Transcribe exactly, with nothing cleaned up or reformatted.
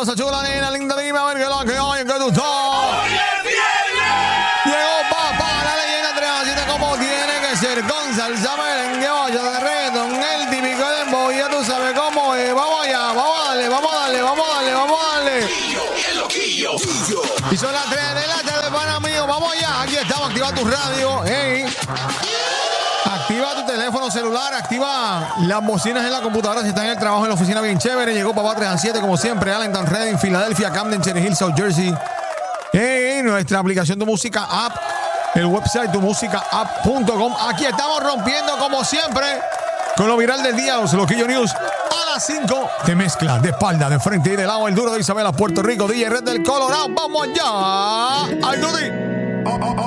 hermosa, chula, nena, linda, dime a ver qué es lo que hay, que tú estás. ¡Hoy es viernes! Llegó papá, la leyenda tres a siete como tiene que ser, con salsa, merengue, vaya de reggaetón, el típico dembow, ya tú sabes cómo es. Vamos allá, vamos a darle, vamos a darle, vamos a darle, vamos a darle. ¡El loquillo! Y son las tres de la tarde, pana mío, vamos allá. Aquí estamos, activa tu radio, hey. Activa tu teléfono celular, activa las bocinas en la computadora si estás en el trabajo, en la oficina, bien chévere. Llegó papá tres a siete como siempre, Allentown, Reading, Filadelfia, Camden, Cherry Hill, South Jersey. Hey, nuestra aplicación Tu Música App, el website tu música app punto com. Aquí estamos rompiendo como siempre con lo viral del día, los Loquillo News. A las cinco te mezcla de espalda, de frente y de lado, el duro de Isabela, Puerto Rico, D J Red del Colorado. Vamos allá. ¡Ay, Dudy!